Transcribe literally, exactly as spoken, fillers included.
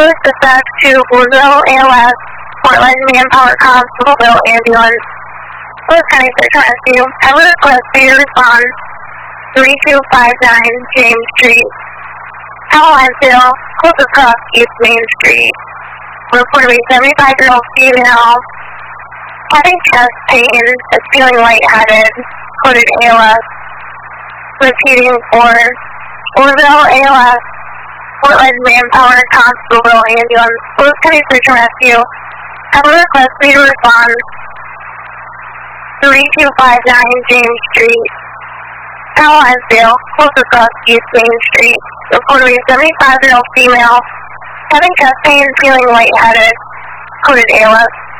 First dispatch to Brazil A L S, Portland Manpower Constableville Ambulance. Lewis County Search and Rescue. I would request for you to respond three two five nine James Street. Howell Hinsdale, closest cross East Main Street. Reported a seventy-five-year-old female having chest pain, is feeling lightheaded, coded A L S. Repeating for Brazil A L S, Portland Manpower Constableville Ambulance. Lewis County Search and Rescue. I would request for you to respond three two five nine James Street. Howell Hinsdale, closest cross East Main Street. Reported a seventy-five-year-old female having chest pain, feeling lightheaded, coded A L S.